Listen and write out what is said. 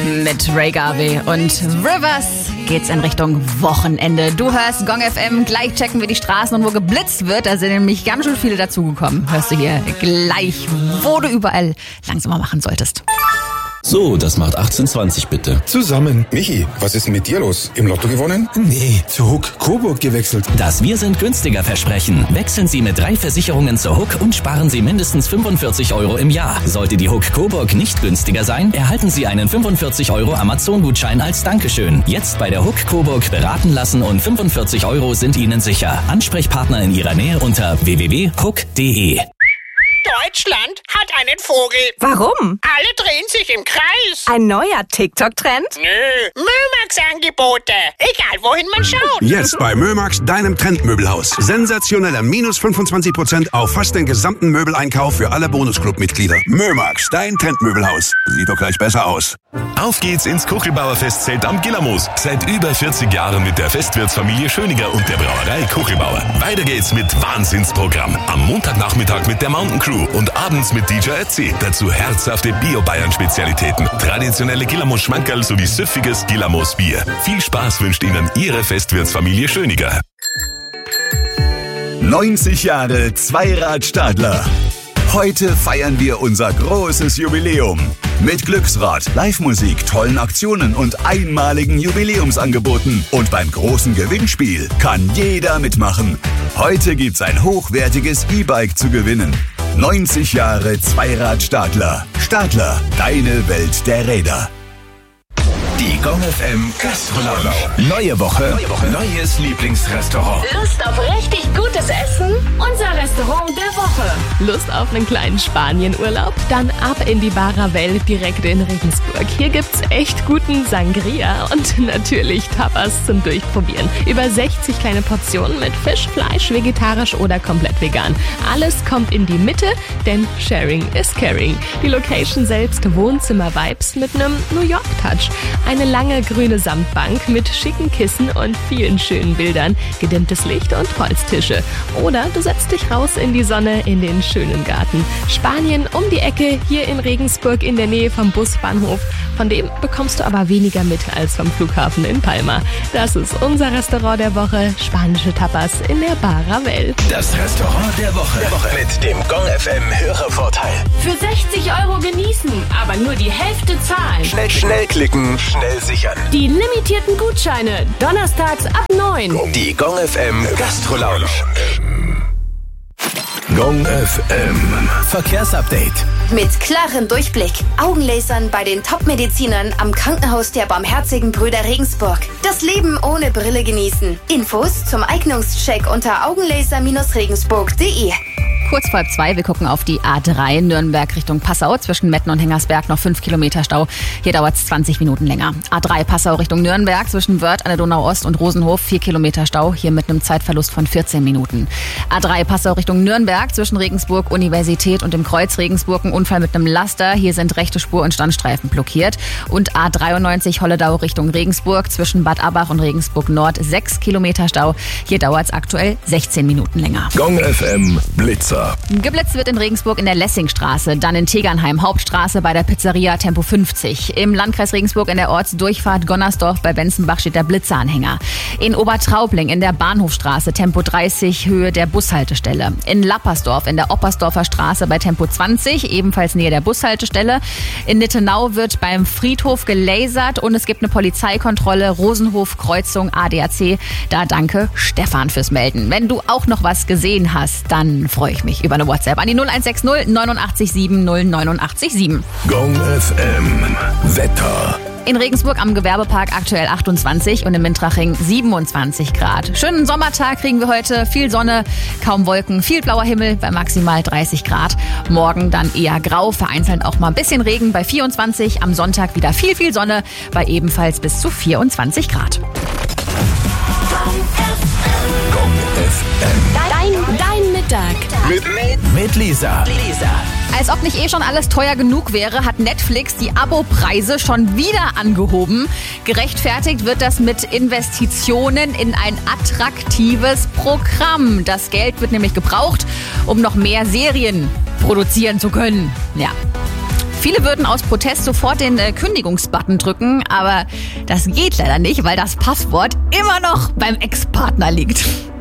Mit Ray Garvey und Rivers geht's in Richtung Wochenende. Du hörst Gong FM, gleich checken wir die Straßen und wo geblitzt wird. Da sind nämlich ganz schön viele dazugekommen. Hörst du hier gleich, wo du überall langsamer machen solltest. So, das macht 18,20 bitte. Zusammen. Michi, was ist denn mit dir los? Im Lotto gewonnen? Nee, zu Huck Coburg gewechselt. Das Wir sind günstiger Versprechen. Wechseln Sie mit 3 Versicherungen zur Huck und sparen Sie mindestens 45 € im Jahr. Sollte die Huck Coburg nicht günstiger sein, erhalten Sie einen 45 € Amazon-Gutschein als Dankeschön. Jetzt bei der Huck Coburg beraten lassen und 45 € sind Ihnen sicher. Ansprechpartner in Ihrer Nähe unter www.huck.de. Deutschland hat einen Vogel. Warum? Alle drehen sich im Kreis. Ein neuer TikTok-Trend? Nö, Mömax-Angebote. Egal, wohin man schaut. Jetzt bei Mömax, deinem Trendmöbelhaus. Sensationelle minus 25% auf fast den gesamten Möbeleinkauf für alle Bonusclub-Mitglieder. Mömax, dein Trendmöbelhaus. Sieht doch gleich besser aus. Auf geht's ins Kuchelbauer Festzelt am Gillermoos. Seit über 40 Jahren mit der Festwirtsfamilie Schöniger und der Brauerei Kuchelbauer. Weiter geht's mit Wahnsinnsprogramm. Am Montagnachmittag mit der Mountain Crew und abends mit DJ Ötzi. Dazu herzhafte Bio-Bayern-Spezialitäten, traditionelle Gillermoos-Schmankerl sowie süffiges Gillermoos-Bier. Viel Spaß wünscht Ihnen Ihre Festwirtsfamilie Schöniger. 90 Jahre Zweirad-Stadler. Heute feiern wir unser großes Jubiläum. Mit Glücksrad, Live-Musik, tollen Aktionen und einmaligen Jubiläumsangeboten. Und beim großen Gewinnspiel kann jeder mitmachen. Heute gibt's ein hochwertiges E-Bike zu gewinnen. 90 Jahre Zweirad-Stadler. Stadler, deine Welt der Räder. Die Gong FM Gastro-Lounge. Neue Woche, neues Lieblingsrestaurant. Lust auf richtig gutes Essen? Unser Restaurant der Woche. Lust auf einen kleinen Spanienurlaub? Dann ab in die Baravell direkt in Regensburg. Hier gibt's echt guten Sangria und natürlich Tapas zum Durchprobieren. Über 60 kleine Portionen mit Fisch, Fleisch, vegetarisch oder komplett vegan. Alles kommt in die Mitte, denn Sharing is Caring. Die Location selbst Wohnzimmer-Vibes mit einem New York-Touch. Eine lange grüne Samtbank mit schicken Kissen und vielen schönen Bildern, gedimmtes Licht und Holztische. Oder du setzt dich raus in die Sonne in den schönen Garten. Spanien um die Ecke, hier in Regensburg in der Nähe vom Busbahnhof. Von dem bekommst du aber weniger mit als vom Flughafen in Palma. Das ist unser Restaurant der Woche, spanische Tapas in der Baravell. Das Restaurant der Woche mit dem Gong FM Hörervorteil. Für 60 € genießen, aber nur die Hälfte zahlen. Schnell klicken, schnell sichern. Die limitierten Gutscheine, donnerstags ab 9. Die Gong FM Gastro-Lounge. Gong FM Verkehrsupdate. Mit klarem Durchblick. Augenlasern bei den Top-Medizinern am Krankenhaus der Barmherzigen Brüder Regensburg. Das Leben ohne Brille genießen. Infos zum Eignungscheck unter augenlaser-regensburg.de. Kurz vor 2, wir gucken auf die A3 Nürnberg Richtung Passau. Zwischen Metten und Hengersberg noch 5 Kilometer Stau. Hier dauert es 20 Minuten länger. A3 Passau Richtung Nürnberg zwischen Wörth an der Donau-Ost und Rosenhof 4 Kilometer Stau. Hier mit einem Zeitverlust von 14 Minuten. A3 Passau Richtung Nürnberg zwischen Regensburg, Universität und dem Kreuz Regensburg ein Unfall mit einem Laster. Hier sind rechte Spur und Standstreifen blockiert. Und A93 Holledau Richtung Regensburg zwischen Bad Abbach und Regensburg Nord 6 Kilometer Stau. Hier dauert es aktuell 16 Minuten länger. Gong FM Blitzer. Geblitzt wird in Regensburg in der Lessingstraße, dann in Tegernheim Hauptstraße bei der Pizzeria Tempo 50. Im Landkreis Regensburg in der Ortsdurchfahrt Gonnersdorf bei Benzenbach steht der Blitzeranhänger. In Obertraubling in der Bahnhofstraße Tempo 30 Höhe der Bushaltestelle. In Lappersdorf in der Oppersdorfer Straße bei Tempo 20, ebenfalls nähe der Bushaltestelle. In Nittenau wird beim Friedhof gelasert und es gibt eine Polizeikontrolle, Rosenhof Kreuzung ADAC. Da danke Stefan fürs Melden. Wenn du auch noch was gesehen hast, dann freue ich mich über eine WhatsApp an die 0160 987 0987. Gong FM Wetter. In Regensburg am Gewerbepark aktuell 28 und in Mintraching 27 Grad. Schönen Sommertag kriegen wir heute. Viel Sonne, kaum Wolken, viel blauer Himmel bei maximal 30 Grad. Morgen dann eher grau, vereinzelt auch mal ein bisschen Regen bei 24. Am Sonntag wieder viel Sonne bei ebenfalls bis zu 24 Grad. Gong FM. Dein Mittag. Mit Lisa. Als ob nicht schon alles teuer genug wäre, hat Netflix die Abo-Preise schon wieder angehoben. Gerechtfertigt wird das mit Investitionen in ein attraktives Programm. Das Geld wird nämlich gebraucht, um noch mehr Serien produzieren zu können. Ja. Viele würden aus Protest sofort den Kündigungsbutton drücken, aber das geht leider nicht, weil das Passwort immer noch beim Ex-Partner liegt.